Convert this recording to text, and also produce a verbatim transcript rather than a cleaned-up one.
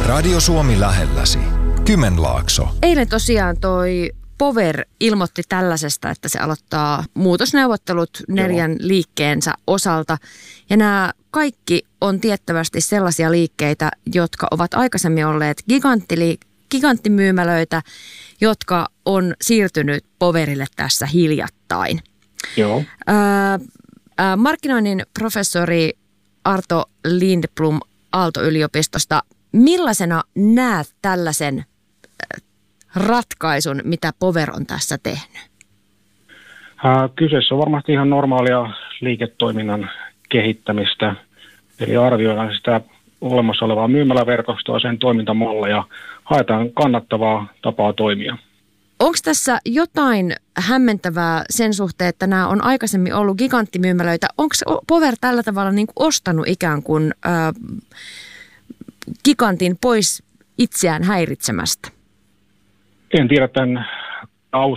Radio Suomi lähelläsi. Kymenlaakso. Eilen tosiaan toi Power ilmoitti tällaisesta, että se aloittaa muutosneuvottelut neljän Joo. liikkeensä osalta. Ja nämä kaikki on tiettävästi sellaisia liikkeitä, jotka ovat aikaisemmin olleet giganttili- giganttimyymälöitä, jotka on siirtynyt Powerille tässä hiljattain. Joo. Ää, ää, markkinoinnin professori Arto Lindblom Aalto-yliopistosta. Millaisena näet tällaisen ratkaisun, mitä Power on tässä tehnyt? Ää, kyseessä on varmasti ihan normaalia liiketoiminnan kehittämistä. Eli arvioidaan sitä olemassa olevaa myymäläverkostoa, sen toimintamalleja, haetaan kannattavaa tapaa toimia. Onko tässä jotain hämmentävää sen suhteen, että nämä on aikaisemmin ollut giganttimyymälöitä? Onko Power tällä tavalla niin kuin ostanut ikään kuin ää, gigantin pois itseään häiritsemästä? En tiedä tämän